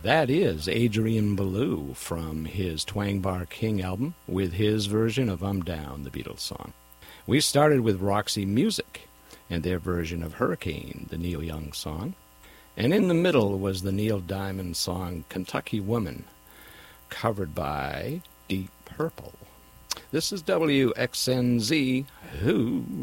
That is Adrian Belew from his Twang Bar King album with his version of I'm Down, the Beatles song. We started with Roxy Music and their version of Hurricane, the Neil Young song. And in the middle was the Neil Diamond song Kentucky Woman, covered by Deep Purple. This is WXNZ, Who's